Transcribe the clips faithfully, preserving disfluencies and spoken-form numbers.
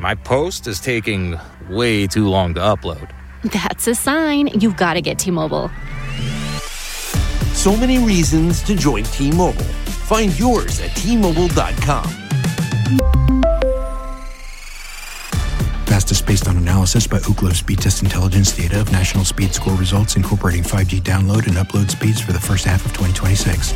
my post is taking way too long to upload. That's a sign you've got to get T-Mobile. So many reasons to join T-Mobile. Find yours at T Mobile dot com. Fastest based on analysis by Ookla Speed Test Intelligence data of national speed score results incorporating five G download and upload speeds for the first half of twenty twenty-six.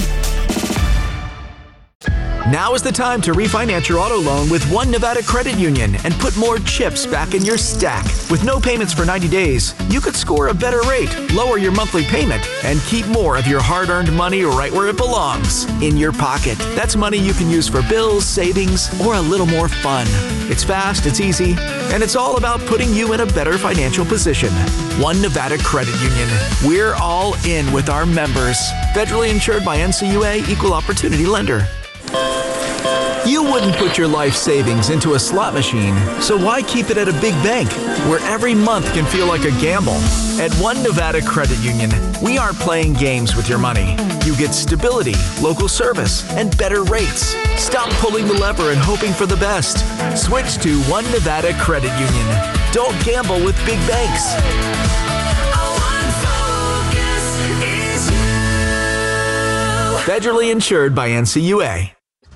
Now is the time to refinance your auto loan with One Nevada Credit Union and put more chips back in your stack. With no payments for ninety days, you could score a better rate, lower your monthly payment, and keep more of your hard-earned money right where it belongs, in your pocket. That's money you can use for bills, savings, or a little more fun. It's fast, it's easy, and it's all about putting you in a better financial position. One Nevada Credit Union. We're all in with our members. Federally insured by N C U A, Equal Opportunity Lender. You wouldn't put your life savings into a slot machine, so why keep it at a big bank where every month can feel like a gamble? At One Nevada Credit Union, we aren't playing games with your money. You get stability, local service, and better rates. Stop pulling the lever and hoping for the best. Switch to One Nevada Credit Union. Don't gamble with big banks. Federally insured by N C U A.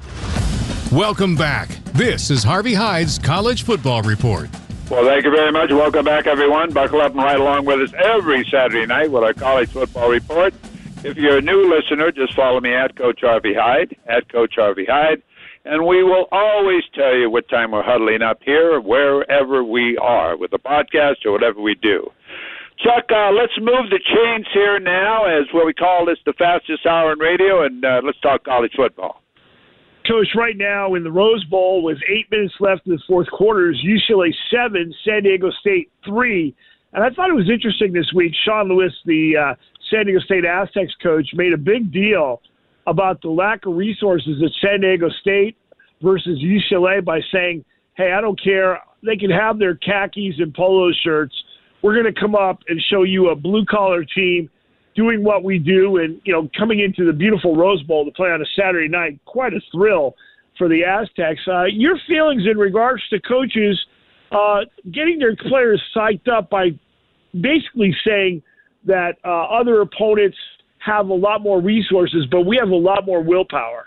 Welcome back. This is Harvey Hyde's College Football Report. Well, thank you very much. Welcome back, everyone. Buckle up and ride along with us every Saturday night with our College Football Report. If you're a new listener, just follow me at Coach Harvey Hyde, at Coach Harvey Hyde, and we will always tell you what time we're huddling up here, wherever we are, with the podcast or whatever we do. Chuck, uh, let's move the chains here now, as what we call this the fastest hour in radio, and uh, let's talk college football. Coach, right now in the Rose Bowl with eight minutes left in the fourth quarter is U C L A seven, San Diego State three. And I thought it was interesting this week. Sean Lewis, the uh, San Diego State Aztecs coach, made a big deal about the lack of resources at San Diego State versus U C L A by saying, hey, I don't care. They can have their khakis and polo shirts. We're going to come up and show you a blue-collar team doing what we do, and, you know, coming into the beautiful Rose Bowl to play on a Saturday night, quite a thrill for the Aztecs. Uh, your feelings in regards to coaches uh, getting their players psyched up by basically saying that uh, other opponents have a lot more resources, but we have a lot more willpower.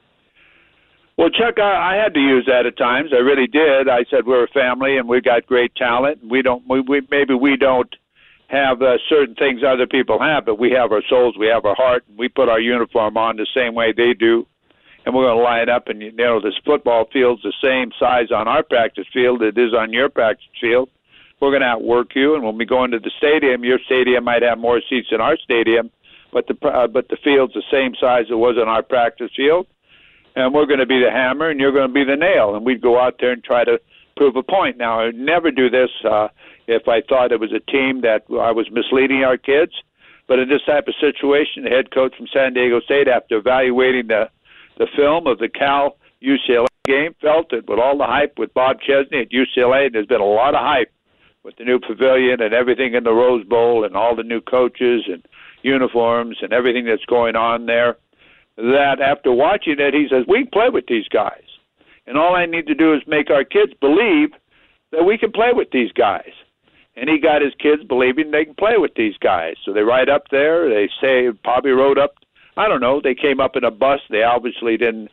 Well, Chuck, I, I had to use that at times. I really did. I said we're a family and we got great talent. We don't. We, we maybe we don't have uh, certain things other people have, but we have our souls, we have our heart, and we put our uniform on the same way they do, and we're going to line up. And you know, this football field's the same size on our practice field it is on your practice field. We're going to outwork you, and when we go into the stadium, your stadium might have more seats than our stadium, but the uh, but the field's the same size it was on our practice field. And we're going to be the hammer, and you're going to be the nail. And we'd go out there and try to prove a point. Now, I would never do this uh, if I thought it was a team that I was misleading our kids. But in this type of situation, the head coach from San Diego State, after evaluating the, the film of the Cal U C L A game, felt that with all the hype with Bob Chesney at U C L A, and there's been a lot of hype with the new pavilion and everything in the Rose Bowl and all the new coaches and uniforms and everything that's going on there, that after watching it, he says, we can play with these guys. And all I need to do is make our kids believe that we can play with these guys. And he got his kids believing they can play with these guys. So they ride up there. They say probably rode up, I don't know, they came up in a bus. They obviously didn't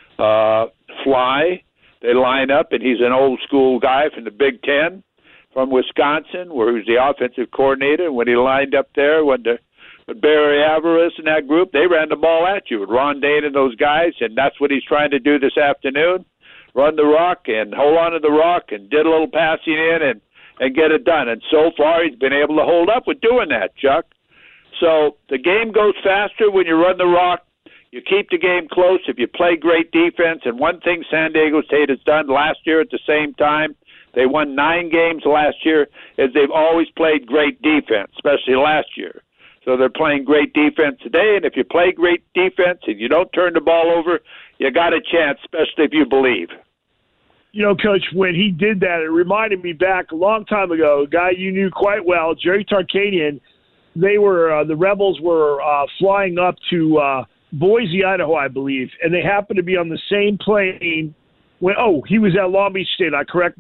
uh, fly. They line up, and he's an old-school guy from the Big Ten from Wisconsin, where he was the offensive coordinator. And when he lined up there, when the But Barry Alvarez and that group, they ran the ball at you with Ron Dane and those guys, and that's what he's trying to do this afternoon, run the rock and hold on to the rock and did a little passing in and, and get it done. And so far he's been able to hold up with doing that, Chuck. So the game goes faster when you run the rock. You keep the game close if you play great defense. And one thing San Diego State has done last year at the same time, they won nine games last year, is they've always played great defense, especially last year. So they're playing great defense today, and if you play great defense and you don't turn the ball over, you got a chance, especially if you believe. You know, Coach, when he did that, it reminded me back a long time ago, a guy you knew quite well, Jerry Tarkanian. They were, uh, the Rebels were uh, flying up to uh, Boise, Idaho, I believe, and they happened to be on the same plane when, oh, he was at Long Beach State, I correct